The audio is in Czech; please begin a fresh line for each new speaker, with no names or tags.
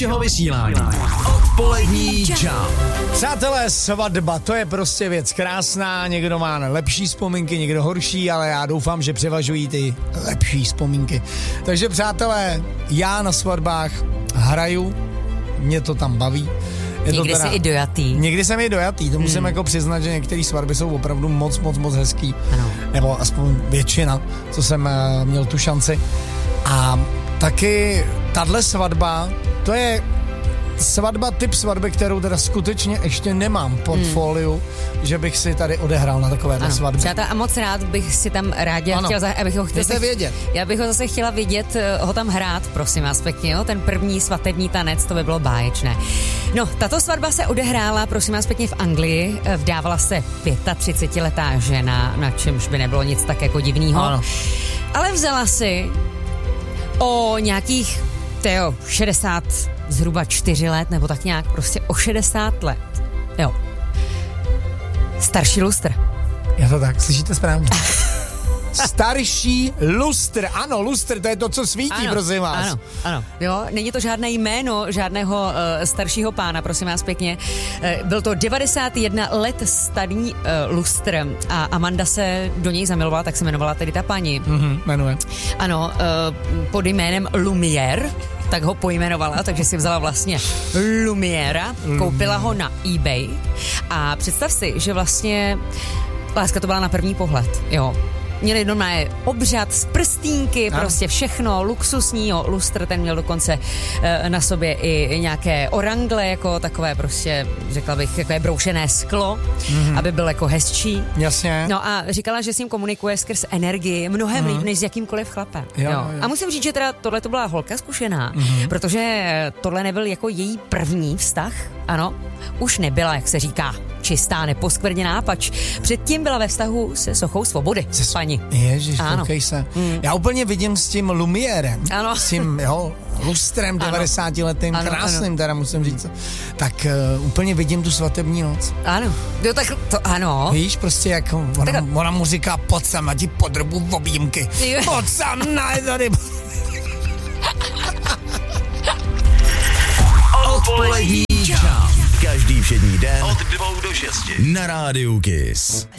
našeho vysílání. Odpolední čau.
Přátelé, svatba, to je prostě věc krásná, někdo má lepší vzpomínky, někdo horší, ale já doufám, že převažují ty lepší vzpomínky. Takže přátelé, já na svatbách hraju, mě to tam baví.
Někdy jsi i dojatý.
Někdy jsem i dojatý, to musím jako přiznat, že některé svatby jsou opravdu moc hezký. Ano. Nebo aspoň většina, co jsem měl tu šanci. A taky tahle svatba, to je svatba, typ svatby, kterou teda skutečně ještě nemám v portfoliu, že bych si tady odehrál na takovéhle svatbě.
Přátel, a moc rád bych si tam rádi chtěla, abych ho chtěla
vědět.
Já bych ho zase chtěla vidět, ho tam hrát, prosím vás pěkně, jo? Ten první svatební tanec, to by bylo báječné. No, tato svatba se odehrála, prosím vás pěkně, v Anglii, vdávala se 35letá žena, na čemž by nebylo nic tak jako divného. Ano. Ale vzala si o nějakých 60 zhruba 4 let, nebo tak nějak, prostě o 60 let. Jo. Starší lustr.
Je to tak, slyšíte správně. Starší lustr, ano, lustr, to je to, co svítí, prosím vás.
Ano. Jo, není to žádné jméno žádného staršího pána, prosím vás pěkně. Byl to 91 let starý lustr a Amanda se do něj zamilovala, tak se jmenovala tedy ta paní.
Jmenuje.
Ano, pod jménem Lumière, tak ho pojmenovala, takže si vzala vlastně Lumiéra, koupila ho na eBay a představ si, že vlastně láska to byla na první pohled, jo. Měli normálně obřad z prstínky, prostě všechno, luxusního. Lustr, ten měl dokonce na sobě i nějaké orangle, jako takové prostě, řekla bych, jako je broušené sklo, aby byl jako hezčí.
Jasně.
No a říkala, že s ním komunikuje skrz energii mnohem líp, než s jakýmkoliv chlapem. Jo. A musím říct, že teda tohle to byla holka zkušená, protože tohle nebyl jako její první vztah, ano, už nebyla, jak se říká, čistá, neposkvrněná, pač předtím byla ve vztahu se sochou svobody. Paní.
Ježiš, koukej se. Já úplně vidím s tím Lumiérem, s tím lustrem 90letým, krásným teda musím říct. Tak úplně vidím tu svatební noc.
Ano, jo, tak to ano.
Víš, prostě jak ona mu říká, pojď sem, a ti podrbu v objímky. Pojď sem, tady.
Odpolední čau. Každý všední den od 2 do 6 na Rádiu Kiss.